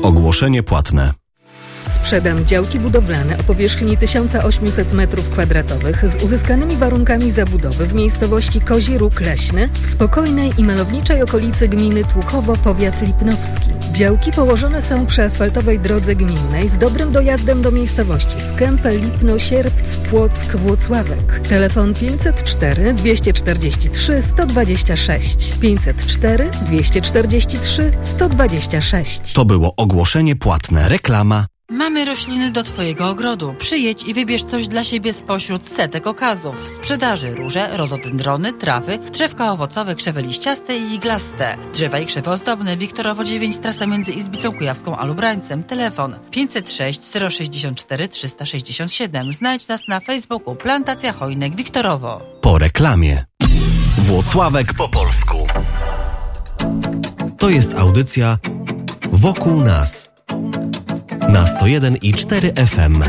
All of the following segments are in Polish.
Ogłoszenie płatne. Sprzedam działki budowlane o powierzchni 1800 m2 z uzyskanymi warunkami zabudowy w miejscowości Kozi Róg Leśny w spokojnej i malowniczej okolicy gminy Tłuchowo, powiat lipnowski. Działki położone są przy asfaltowej drodze gminnej z dobrym dojazdem do miejscowości Skępe, Lipno, Sierpc, Płock, Włocławek. Telefon 504 243 126 504 243 126. To było ogłoszenie płatne. Reklama. Mamy rośliny do Twojego ogrodu. Przyjedź i wybierz coś dla siebie spośród setek okazów. W sprzedaży róże, rododendrony, trawy, drzewka owocowe, krzewy liściaste i iglaste. Drzewa i krzewy ozdobne. Wiktorowo 9, trasa między Izbicą Kujawską a Lubrańcem. Telefon 506 064 367. Znajdź nas na Facebooku Plantacja Chojnek Wiktorowo. Po reklamie. Włocławek po polsku. To jest audycja Wokół nas. Na 101,4 FM.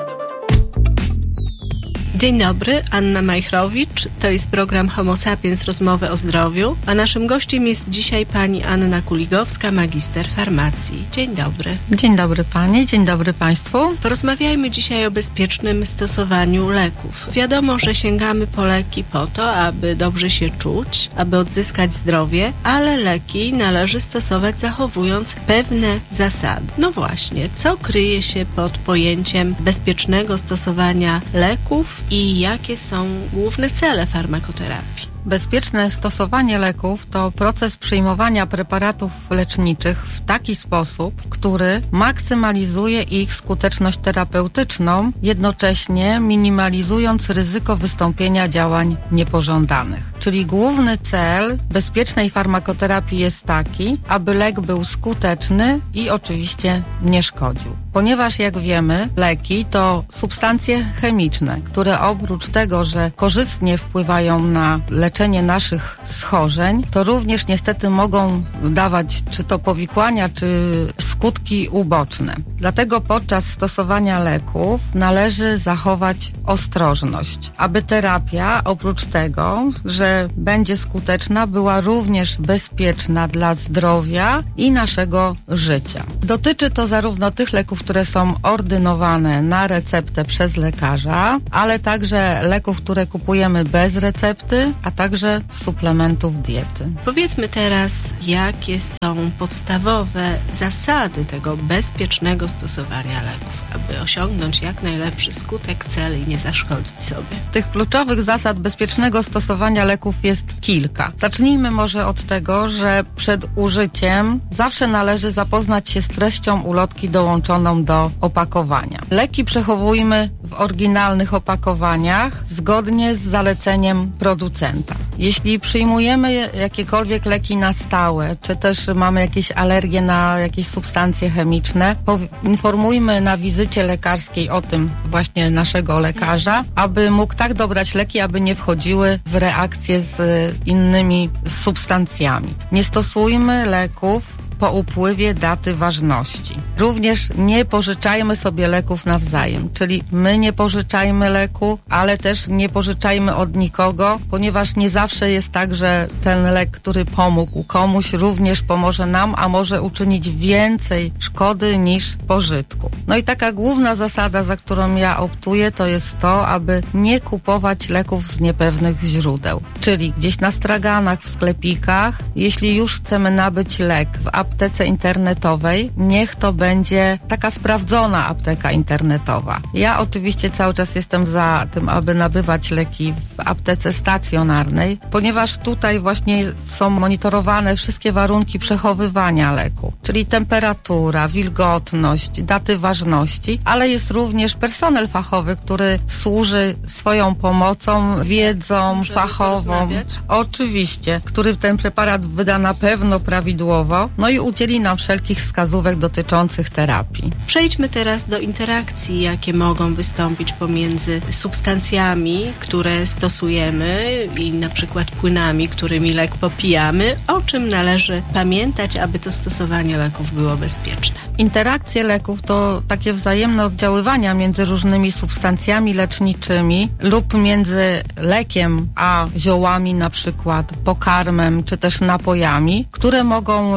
Dzień dobry, Anna Majchrowicz. To jest program Homo Sapiens, rozmowy o zdrowiu, a naszym gościem jest dzisiaj pani Anna Kuligowska, magister farmacji. Dzień dobry. Dzień dobry pani, dzień dobry państwu. Porozmawiajmy dzisiaj o bezpiecznym stosowaniu leków. Wiadomo, że sięgamy po leki po to, aby dobrze się czuć, aby odzyskać zdrowie, ale leki należy stosować zachowując pewne zasady. No właśnie, co kryje się pod pojęciem bezpiecznego stosowania leków i jakie są główne cele farmakoterapii? Bezpieczne stosowanie leków to proces przyjmowania preparatów leczniczych w taki sposób, który maksymalizuje ich skuteczność terapeutyczną, jednocześnie minimalizując ryzyko wystąpienia działań niepożądanych. Czyli główny cel bezpiecznej farmakoterapii jest taki, aby lek był skuteczny i oczywiście nie szkodził. Ponieważ jak wiemy, leki to substancje chemiczne, które oprócz tego, że korzystnie wpływają na leczenie naszych schorzeń, to również niestety mogą dawać czy to powikłania, czy skutki uboczne. Dlatego podczas stosowania leków należy zachować ostrożność, aby terapia oprócz tego, że będzie skuteczna, była również bezpieczna dla zdrowia i naszego życia. Dotyczy to zarówno tych leków, które są ordynowane na receptę przez lekarza, ale także leków, które kupujemy bez recepty, a także suplementów diety. Powiedzmy teraz, jakie są podstawowe zasady tego bezpiecznego stosowania leków, aby osiągnąć jak najlepszy skutek, cel i nie zaszkodzić sobie. Tych kluczowych zasad bezpiecznego stosowania leków jest kilka. Zacznijmy może od tego, że przed użyciem zawsze należy zapoznać się z treścią ulotki dołączoną do opakowania. Leki przechowujmy w oryginalnych opakowaniach zgodnie z zaleceniem producenta. Jeśli przyjmujemy jakiekolwiek leki na stałe, czy też mamy jakieś alergie na jakieś substancje chemiczne, informujmy na wizycie lekarskiej o tym właśnie naszego lekarza, aby mógł tak dobrać leki, aby nie wchodziły w reakcję z innymi substancjami. Nie stosujmy leków po upływie daty ważności. Również nie pożyczajmy sobie leków nawzajem, czyli my nie pożyczajmy leku, ale też nie pożyczajmy od nikogo, ponieważ nie zawsze jest tak, że ten lek, który pomógł komuś, również pomoże nam, a może uczynić więcej szkody niż pożytku. No i taka główna zasada, za którą ja optuję, to jest to, aby nie kupować leków z niepewnych źródeł. Czyli gdzieś na straganach, w sklepikach, jeśli już chcemy nabyć lek w aptece internetowej, niech to będzie taka sprawdzona apteka internetowa. Ja oczywiście cały czas jestem za tym, aby nabywać leki w aptece stacjonarnej, ponieważ tutaj właśnie są monitorowane wszystkie warunki przechowywania leku, czyli temperatura, wilgotność, daty ważności, ale jest również personel fachowy, który służy swoją pomocą, wiedzą fachową, oczywiście, który ten preparat wyda na pewno prawidłowo, no i udzieli nam wszelkich wskazówek dotyczących terapii. Przejdźmy teraz do interakcji, jakie mogą wystąpić pomiędzy substancjami, które stosujemy i na przykład płynami, którymi lek popijamy. O czym należy pamiętać, aby to stosowanie leków było bezpieczne? Interakcje leków to takie wzajemne oddziaływania między różnymi substancjami leczniczymi lub między lekiem a ziołami, na przykład pokarmem czy też napojami, które mogą albo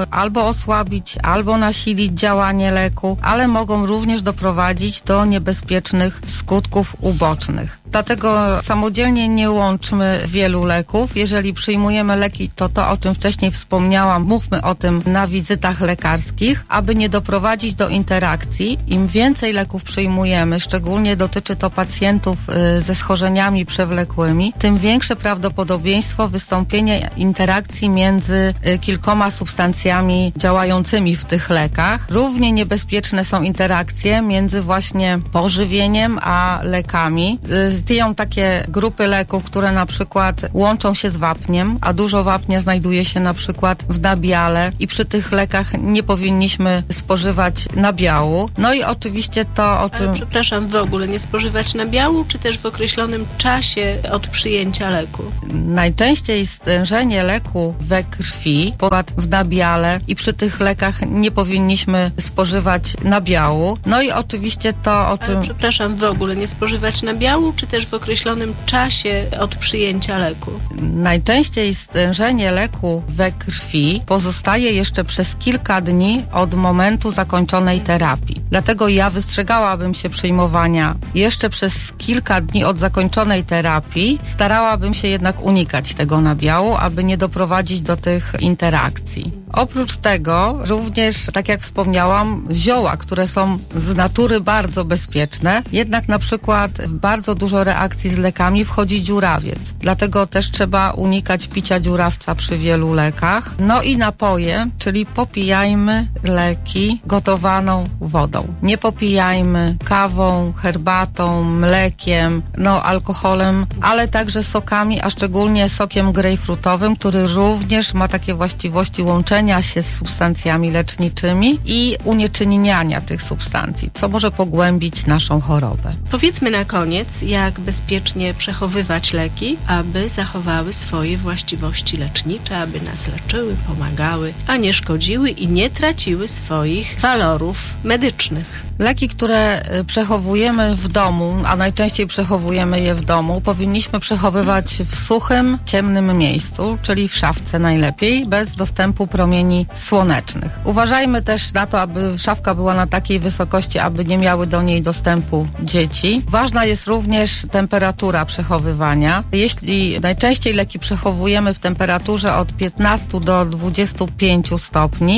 albo osłabić, albo nasilić działanie leku, ale mogą również doprowadzić do niebezpiecznych skutków ubocznych. Dlatego samodzielnie nie łączmy wielu leków. Jeżeli przyjmujemy leki, to o czym wcześniej wspomniałam, mówmy o tym na wizytach lekarskich, aby nie doprowadzić do interakcji. Im więcej leków przyjmujemy, szczególnie dotyczy to pacjentów ze schorzeniami przewlekłymi, tym większe prawdopodobieństwo wystąpienia interakcji między kilkoma substancjami działającymi w tych lekach. Równie niebezpieczne są interakcje między właśnie pożywieniem a lekami. Istnieją takie grupy leków, które na przykład łączą się z wapniem, a dużo wapnia znajduje się na przykład w nabiale i przy tych lekach nie powinniśmy spożywać nabiału. No i oczywiście to, o czym... Ale przepraszam, w ogóle nie spożywać nabiału, czy też w określonym czasie od przyjęcia leku? Najczęściej stężenie leku we krwi, w nabiale i przy tych lekach nie powinniśmy spożywać nabiału. No i oczywiście to, o czym... Ale przepraszam, w ogóle nie spożywać nabiału, czy też w określonym czasie od przyjęcia leku? Najczęściej stężenie leku we krwi pozostaje jeszcze przez kilka dni od momentu zakończonej terapii. Dlatego ja wystrzegałabym się przyjmowania jeszcze przez kilka dni od zakończonej terapii. Starałabym się jednak unikać tego nabiału, aby nie doprowadzić do tych interakcji. Oprócz tego również, tak jak wspomniałam, zioła, które są z natury bardzo bezpieczne, jednak na przykład bardzo dużo reakcji z lekami wchodzi dziurawiec. Dlatego też trzeba unikać picia dziurawca przy wielu lekach. No i napoje, czyli popijajmy leki gotowaną wodą. Nie popijajmy kawą, herbatą, mlekiem, alkoholem, ale także sokami, a szczególnie sokiem grejpfrutowym, który również ma takie właściwości łączenia się z substancjami leczniczymi i unieczynniania tych substancji, co może pogłębić naszą chorobę. Powiedzmy na koniec, jak bezpiecznie przechowywać leki, aby zachowały swoje właściwości lecznicze, aby nas leczyły, pomagały, a nie szkodziły i nie traciły swoich walorów medycznych. Leki, które przechowujemy w domu, a najczęściej przechowujemy je w domu, powinniśmy przechowywać w suchym, ciemnym miejscu, czyli w szafce najlepiej, bez dostępu promieni słonecznych. Uważajmy też na to, aby szafka była na takiej wysokości, aby nie miały do niej dostępu dzieci. Ważna jest również temperatura przechowywania. Jeśli najczęściej leki przechowujemy w temperaturze od 15 do 25 stopni,